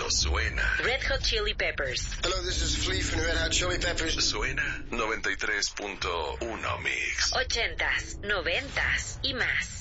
suena. Red Hot Chili Peppers. Hello, this is Flea from the Red Hot Chili Peppers. Suena 93.1 Mix. 80s, 90s y más.